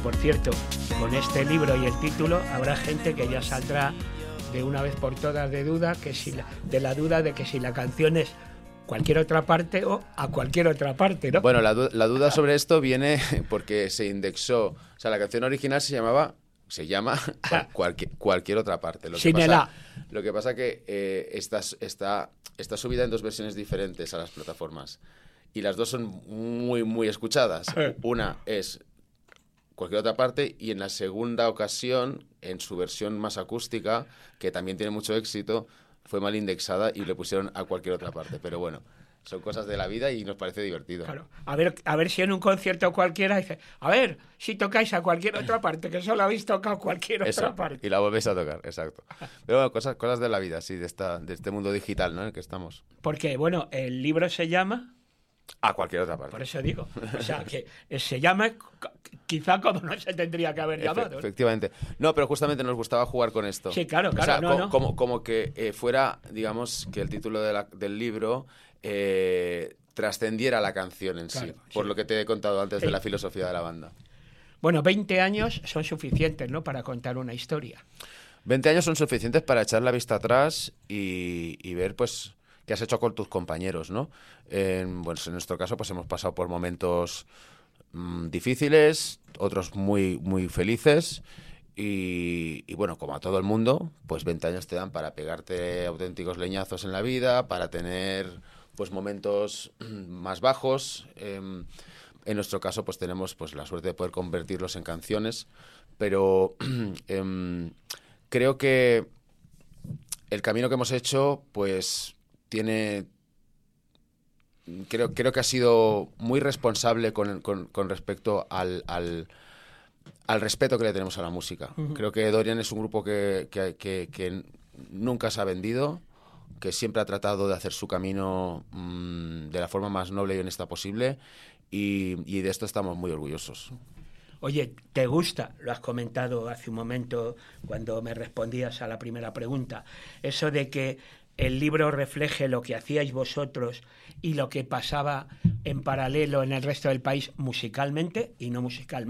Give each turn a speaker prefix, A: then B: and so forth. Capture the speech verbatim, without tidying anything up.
A: por cierto, con este libro y el título habrá gente que ya saldrá de una vez por todas de duda, que si la, de la duda de que si la canción es cualquier otra parte o a cualquier otra parte, ¿no?
B: Bueno, la, du- la duda sobre esto viene porque se indexó, o sea, la canción original se llamaba, se llama cual- cualquier, cualquier otra parte. Lo que
A: Sin el
B: pasa,
A: A.
B: lo que pasa que eh, está, está, está subida en dos versiones diferentes a las plataformas y las dos son muy, muy escuchadas. Una es cualquier otra parte y en la segunda ocasión, en su versión más acústica, que también tiene mucho éxito, fue mal indexada y le pusieron a cualquier otra parte. Pero bueno, son cosas de la vida y nos parece divertido.
A: Claro. A ver, a ver si en un concierto cualquiera dice, a ver, si tocáis a cualquier otra parte, que solo habéis tocado cualquier
B: Eso,
A: otra parte.
B: y la volvéis a tocar, exacto. Pero bueno, cosas, cosas de la vida, sí, de, esta, de este mundo digital, ¿no?, en el que estamos.
A: Porque, bueno, el libro se llama,
B: A cualquier otra parte.
A: por eso digo, o sea, que se llama quizá como no se tendría que haber
B: Efe-
A: llamado. ¿no?
B: Efectivamente. No, pero justamente nos gustaba jugar con esto.
A: Sí, claro,
B: O
A: claro,
B: sea,
A: no,
B: co-
A: no.
B: Como, como que eh, fuera, digamos, que el título de la- del libro eh, trascendiera la canción en
A: Claro,
B: sí,
A: sí.
B: por lo que te he contado antes
A: Sí.
B: de la filosofía de la banda.
A: Bueno, veinte años son suficientes, ¿no?, para contar una historia.
B: veinte años son suficientes para echar la vista atrás y, y ver, pues, qué has hecho con tus compañeros, ¿no? En, bueno, en nuestro caso, pues hemos pasado por momentos mm, difíciles, otros muy, muy felices. Y, y bueno, como a todo el mundo, pues veinte años te dan para pegarte auténticos leñazos en la vida, para tener pues momentos más bajos. Eh, en nuestro caso, pues tenemos pues la suerte de poder convertirlos en canciones, pero eh, creo que el camino que hemos hecho, pues tiene, creo, creo que ha sido muy responsable con, con, con respecto al, al al respeto que le tenemos a la música. Uh-huh. Creo que Dorian es un grupo que, que, que, que nunca se ha vendido, que siempre ha tratado de hacer su camino mmm, de la forma más noble y honesta posible, y, y de esto estamos muy orgullosos.
A: Oye, ¿te gusta? Lo has comentado hace un momento cuando me respondías a la primera pregunta, eso de que el libro refleje lo que hacíais vosotros y lo que pasaba en paralelo en el resto del país musicalmente y no musicalmente.